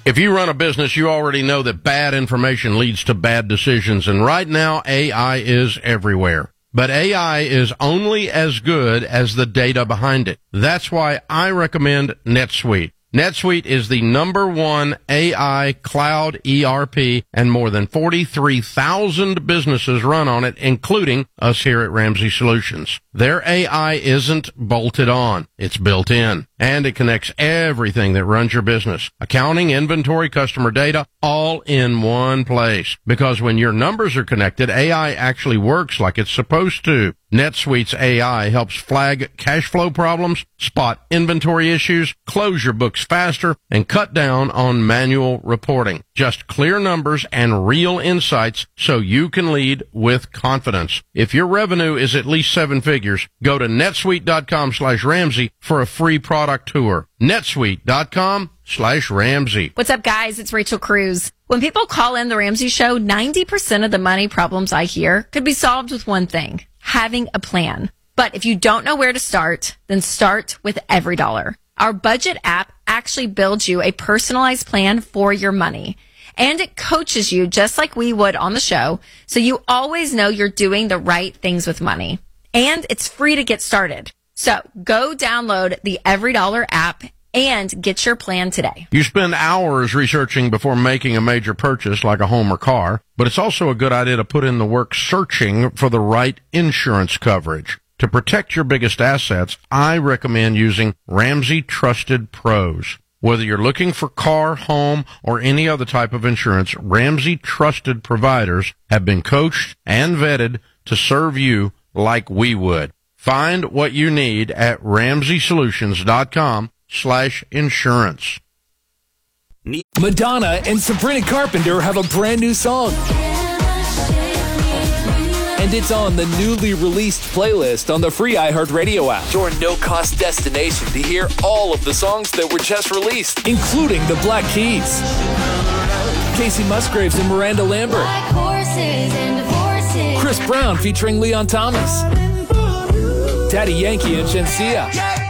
If you run a business, you already know that bad information leads to bad decisions, and right now AI is everywhere. But AI is only as good as the data behind it. That's why I recommend NetSuite. NetSuite is the #1 AI cloud ERP, and more than 43,000 businesses run on it, including us here at Ramsey Solutions. Their AI isn't bolted on. It's built in, and it connects everything that runs your business. Accounting, inventory, customer data, all in one place. Because when your numbers are connected, AI actually works like it's supposed to. NetSuite's AI helps flag cash flow problems, spot inventory issues, close your books faster, and cut down on manual reporting. Just clear numbers and real insights so you can lead with confidence. If your revenue is at least 7 figures, go to netsuite.com/Ramsey for a free product tour. netsuite.com/Ramsey. What's up, guys? It's Rachel Cruz. When people call in the Ramsey Show, 90% of the money problems I hear could be solved with one thing: having a plan. But if you don't know where to start, then start with EveryDollar. Our budget app actually builds you a personalized plan for your money. And it coaches you just like we would on the show, so you always know you're doing the right things with money. And it's free to get started. So go download the EveryDollar app and get your plan today. You spend hours researching before making a major purchase like a home or car, but it's also a good idea to put in the work searching for the right insurance coverage. To protect your biggest assets, I recommend using Ramsey Trusted Pros. Whether you're looking for car, home, or any other type of insurance, Ramsey Trusted providers have been coached and vetted to serve you like we would. Find what you need at RamseySolutions.com/insurance. Madonna and Sabrina Carpenter have a brand new song. And it's on the newly released playlist on the free iHeartRadio app. Your no-cost destination to hear all of the songs that were just released, including the Black Keys, Casey Musgraves and Miranda Lambert, Chris Brown featuring Leon Thomas, Daddy Yankee and Shenseea,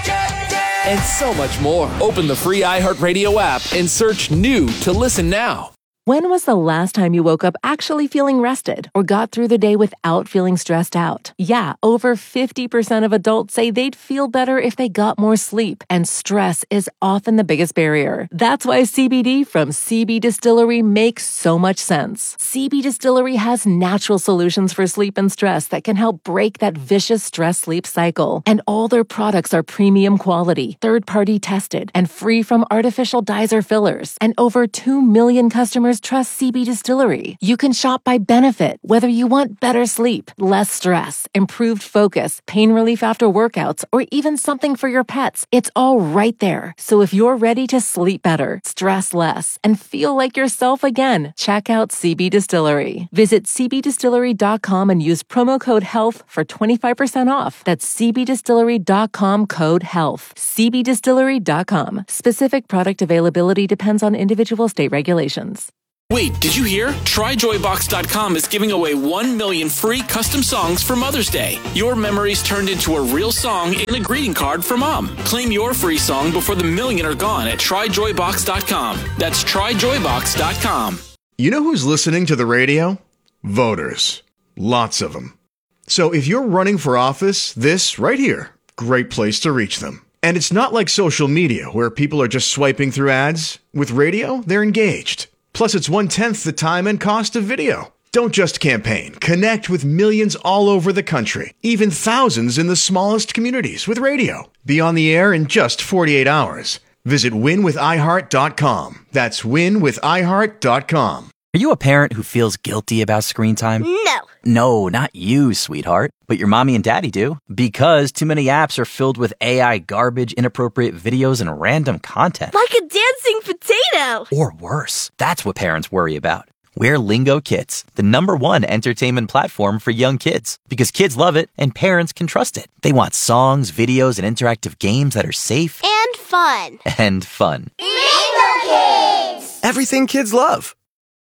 and so much more. Open the free iHeartRadio app and search new to listen now. When was the last time you woke up actually feeling rested or got through the day without feeling stressed out? Yeah, over 50% of adults say they'd feel better if they got more sleep, and stress is often the biggest barrier. That's why CBD from CB Distillery makes so much sense. CB Distillery has natural solutions for sleep and stress that can help break that vicious stress-sleep cycle. And all their products are premium quality, third-party tested, and free from artificial dyes or fillers. And over 2 million customers trust CB Distillery. You can shop by benefit, whether you want better sleep, less stress, improved focus, pain relief after workouts, or even something for your pets. It's all right there. So if you're ready to sleep better, stress less, and feel like yourself again, check out CB Distillery. Visit cbdistillery.com and use promo code HEALTH for 25% off. That's cbdistillery.com, code HEALTH. cbdistillery.com. Specific product availability depends on individual state regulations. Wait, did you hear? TryJoyBox.com is giving away 1 million free custom songs for Mother's Day. Your memories turned into a real song in a greeting card for Mom. Claim your free song before the million are gone at TryJoyBox.com. That's TryJoyBox.com. You know who's listening to the radio? Voters. Lots of them. So if you're running for office, this right here, great place to reach them. And it's not like social media where people are just swiping through ads. With radio, they're engaged. Plus, it's 1/10 the time and cost of video. Don't just campaign. Connect with millions all over the country, even thousands in the smallest communities with radio. Be on the air in just 48 hours. Visit winwithiheart.com. That's winwithiheart.com. Are you a parent who feels guilty about screen time? No. No, not you, sweetheart. But your mommy and daddy do. Because too many apps are filled with AI garbage, inappropriate videos, and random content. Like a dancing potato. Or worse. That's what parents worry about. We're Lingo Kids, the #1 entertainment platform for young kids. Because kids love it and parents can trust it. They want songs, videos, and interactive games that are safe. And fun. And fun. Lingo Kids! Everything kids love.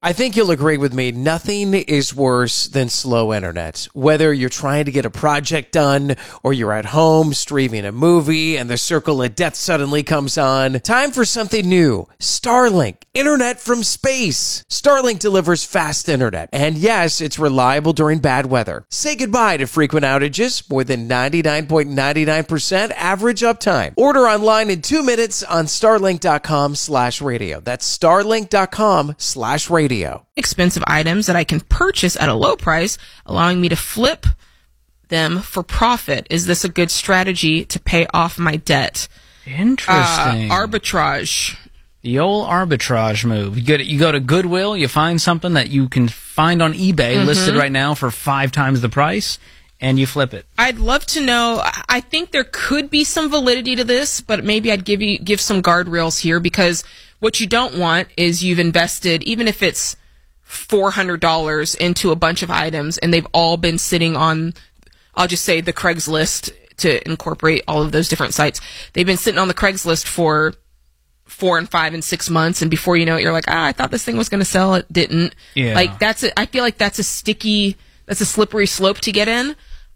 I think you'll agree with me. Nothing is worse than slow internet. Whether you're trying to get a project done or you're at home streaming a movie and the circle of death suddenly comes on, time for something new. Starlink, internet from space. Starlink delivers fast internet. And yes, it's reliable during bad weather. Say goodbye to frequent outages, more than 99.99% average uptime. Order online in 2 minutes on starlink.com/radio. That's starlink.com/radio. Expensive items that I can purchase at a low price, allowing me to flip them for profit. Is this a good strategy to pay off my debt? Interesting. Arbitrage. The old arbitrage move. You go to Goodwill, you find something that you can find on eBay listed right now for 5 times the price, and you flip it. I'd love to know. I think there could be some validity to this, but maybe I'd give some guardrails here, because what you don't want is you've invested, even if it's $400 into a bunch of items, and they've all been sitting on, I'll just say the Craigslist to incorporate all of those different sites. They've been sitting on the Craigslist for 4 and 5 and 6 months, and before you know it, you're like, I thought this thing was going to sell. It didn't. Yeah. Like I feel like that's a slippery slope to get in.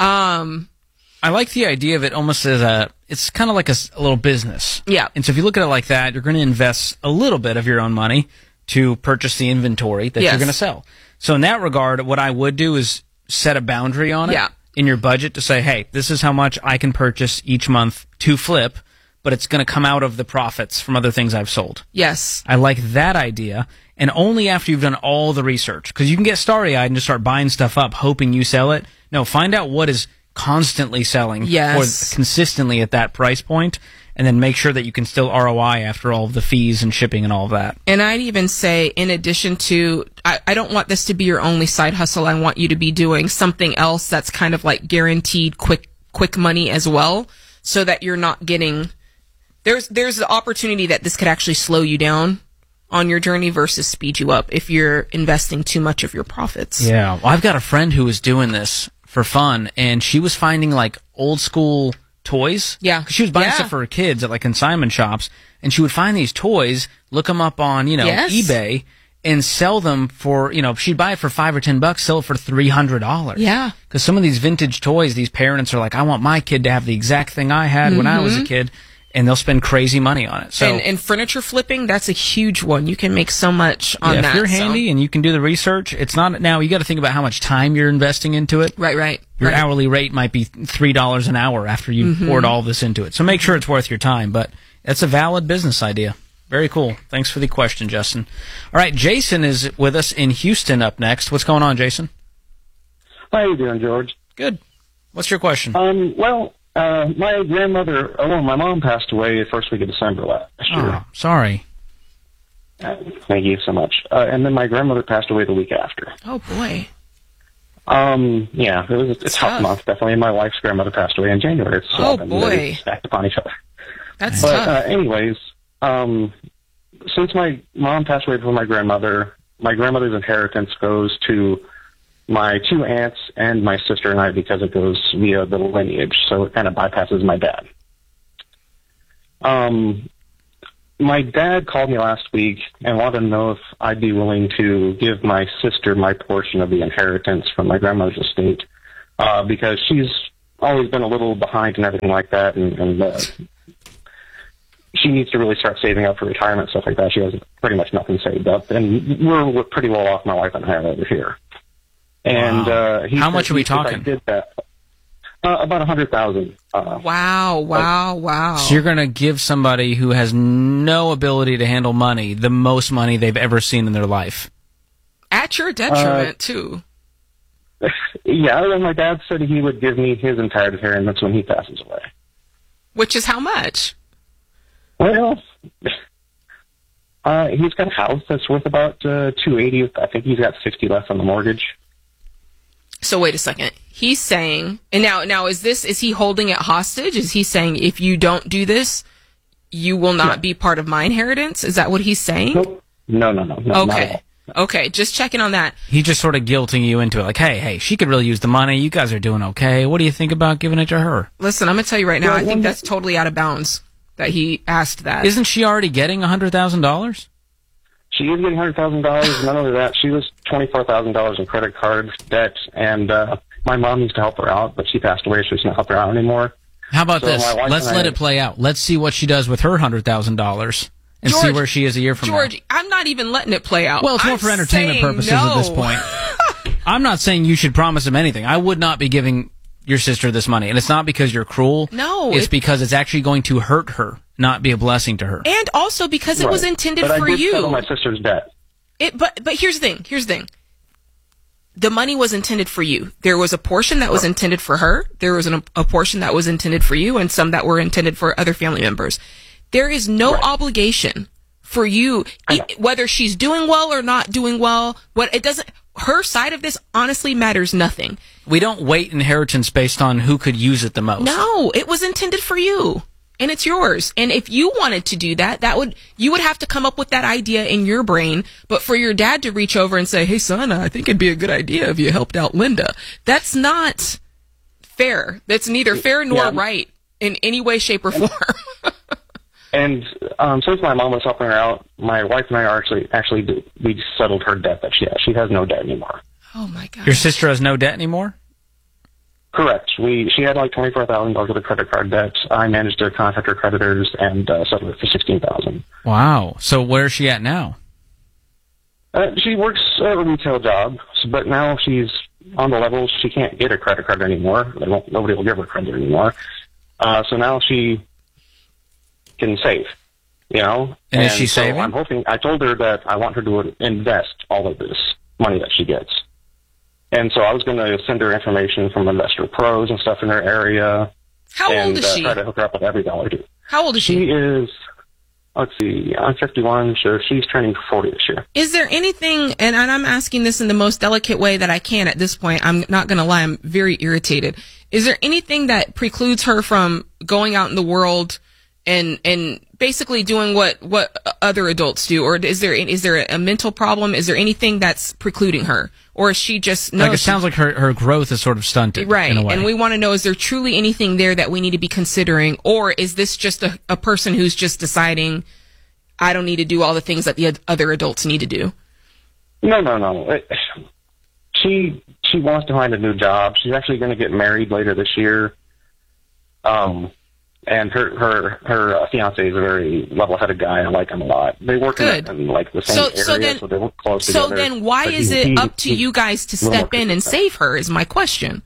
I like the idea of it almost as it's kind of like a little business. Yeah. And so if you look at it like that, you're going to invest a little bit of your own money to purchase the inventory that you're going to sell. So in that regard, what I would do is set a boundary on it in your budget to say, hey, this is how much I can purchase each month to flip, but it's going to come out of the profits from other things I've sold. Yes. I like that idea, and only after you've done all the research. Because you can get starry-eyed and just start buying stuff up, hoping you sell it. No, find out what is constantly selling or consistently at that price point, and then make sure that you can still ROI after all of the fees and shipping and all of that. And I'd even say, in addition to, I don't want this to be your only side hustle. I want you to be doing something else that's kind of like guaranteed quick money as well, so that you're not getting, there's the opportunity that this could actually slow you down on your journey versus speed you up if you're investing too much of your profits. Yeah. Well, I've got a friend who was doing this for fun, and she was finding like old school toys. Yeah. 'Cause she was buying stuff for her kids at like consignment shops, and she would find these toys, look them up on, eBay, and sell them for, she'd buy it for $5 or $10, sell it for $300. Yeah. Because some of these vintage toys, these parents are like, I want my kid to have the exact thing I had when I was a kid. And they'll spend crazy money on it. So, and furniture flipping, that's a huge one. You can make so much on that. If you're handy and you can do the research, it's not, now you got to think about how much time you're investing into it. Right. Your hourly rate might be $3 an hour after you poured all this into it. So make sure it's worth your time. But that's a valid business idea. Very cool. Thanks for the question, Justin. All right, Jason is with us in Houston up next. What's going on, Jason? How you doing, George? Good. What's your question? My my mom passed away the first week of December last year. Oh, sorry. Thank you so much. And then my grandmother passed away the week after. Oh, boy. Yeah, it was a tough month, definitely. My wife's grandmother passed away in January. So boy. Stacked upon each other. That's tough. Anyways, since my mom passed away before my grandmother's inheritance goes to my 2 aunts and my sister and I, because it goes via the lineage, so it kind of bypasses my dad. My dad called me last week and wanted to know if I'd be willing to give my sister my portion of the inheritance from my grandmother's estate, because she's always been a little behind and everything like that, and she needs to really start saving up for retirement, stuff like that. She has pretty much nothing saved up, and we're pretty well off, my wife and I, over here. And how much are we talking? I did that. About $100,000. Wow. So you're going to give somebody who has no ability to handle money the most money they've ever seen in their life. At your detriment, too. Yeah, and my dad said he would give me his entire inheritance when he passes away. Which is how much? Well, he's got a house that's worth about $280. I think he's got $60 left on the mortgage. So wait a second. He's saying, and now is he holding it hostage? Is he saying, if you don't do this, you will not be part of my inheritance? Is that what he's saying? Nope. No. Okay, just checking on that. He's just sort of guilting you into it, like, hey, she could really use the money. You guys are doing okay. What do you think about giving it to her? Listen, I'm going to tell you right now, I think that's totally out of bounds that he asked that. Isn't she already getting $100,000? she is getting $100,000. Not only that, she was $24,000 in credit card debt, and my mom used to help her out, but she passed away, so she's not helping her out anymore. How about this? Let's let it play out. Let's see what she does with her $100,000 and see where she is a year from now. George, I'm not even letting it play out. Well, it's more for entertainment purposes at this point. I'm not saying you should promise him anything. I would not be giving your sister this money, and it's not because you're cruel. No. It's because it's actually going to hurt her, not be a blessing to her. And also because it was intended but for I did you. settle my sister's debt. But here's the thing. The money was intended for you. There was a portion that was intended for her. There was a portion that was intended for you, and some that were intended for other family members. There is no obligation for you, whether she's doing well or not doing well. Her side of this honestly matters nothing. We don't weight inheritance based on who could use it the most. No, it was intended for you, and it's yours. And if you wanted to do that, you would have to come up with that idea in your brain. But for your dad to reach over and say, "Hey, son, I think it'd be a good idea if you helped out Linda," that's not fair. That's neither fair nor right in any way, shape, or form. And since my mom was helping her out, my wife and I are we settled her debt that she has. She has no debt anymore. Oh my God! Your sister has no debt anymore? Correct. She had like $24,000 of credit card debt. I managed to contact her creditors and settled it for $16,000. Wow. So where is she at now? She works a retail job, but now she's on the level she can't get a credit card anymore. Nobody will give her credit anymore. So now she can save, And is she saving? I'm hoping. I told her that I want her to invest all of this money that she gets. And so I was going to send her information from Investor Pros and stuff in her area. How old is she? Try to hook her up with every dollar. How old is she? She is, let's see, I'm 51, so she's turning 40 this year. Is there anything, and I'm asking this in the most delicate way that I can at this point, I'm not going to lie, I'm very irritated. Is there anything that precludes her from going out in the world and basically doing what other adults do? Or is there a mental problem? Is there anything that's precluding her? Or is she just... No, it sounds like her growth is sort of stunted. Right. In a way. And we want to know, is there truly anything there that we need to be considering? Or is this just a person who's just deciding, I don't need to do all the things that the other adults need to do? No. She wants to find a new job. She's actually going to get married later this year. And her fiance is a very level-headed guy. I like him a lot. They work in like the same area, so they work close together. So then why is it up to you guys to step in and save her is my question.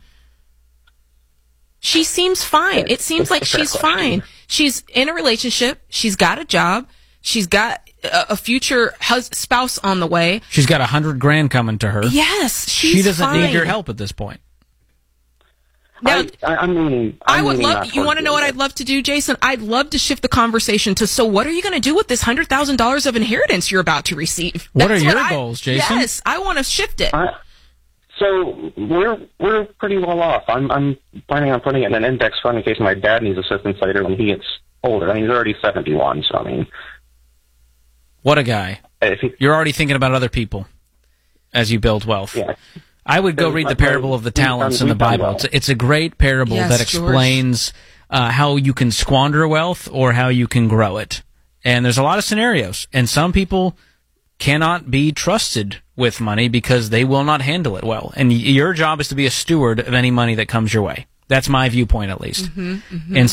She seems fine. It seems like she's fine. She's in a relationship. She's got a job. She's got a future spouse on the way. She's got $100,000 coming to her. Yes, she doesn't need your help at this point. Now, I would love. You want to know what I'd love to do, Jason? I'd love to shift the conversation to. So, what are you going to do with this $100,000 of inheritance you're about to receive? What are your goals, Jason? Yes, I want to shift it. So we're pretty well off. I'm planning on putting it in an index fund in case my dad needs assistance later when he gets older. I mean, he's already 71, so I mean, what a guy! You're already thinking about other people as you build wealth. Yeah. I would go read the parable of the talents in the Bible. It's a great parable that explains how you can squander wealth or how you can grow it. And there's a lot of scenarios. And some people cannot be trusted with money because they will not handle it well. And your job is to be a steward of any money that comes your way. That's my viewpoint, at least. And